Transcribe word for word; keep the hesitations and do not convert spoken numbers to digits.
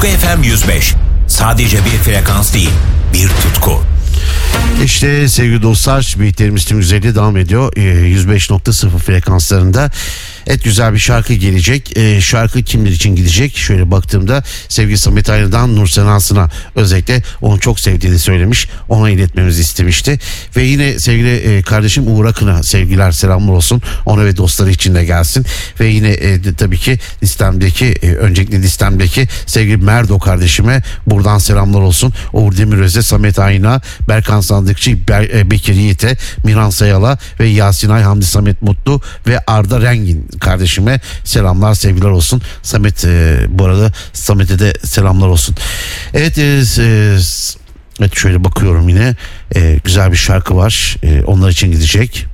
Utku F M yüz beş. Sadece bir frekans değil, bir tutku. İşte sevgili dostlar, beyitlerimiz tüm güzelliği devam ediyor. yüz beş nokta sıfır frekanslarında. Evet, güzel bir şarkı gelecek. Ee, şarkı kimler için gidecek? Şöyle baktığımda sevgili Samet Ayrı'dan Nur Senası'na, özellikle onu çok sevdiğini söylemiş. Ona iletmemizi istemişti. Ve yine sevgili e, kardeşim Uğur Akın'a sevgiler, selamlar olsun. Ona ve dostları için de gelsin. Ve yine e, de, tabii ki listemdeki e, öncelikle listemdeki sevgili Merdo kardeşime buradan selamlar olsun. Uğur Demiröz'e, Samet Ayrı'na, Berkan Sandıkçı, Ber, e, Bekir Yiğit'e, Miran Sayal'a ve Yasin Ay, Hamdi Samet Mutlu ve Arda Rengin kardeşime selamlar, sevgiler olsun. Samet e, bu arada Samet'e de selamlar olsun. Evet, e, e, evet şöyle bakıyorum yine e, güzel bir şarkı var. E, onlar için gidecek.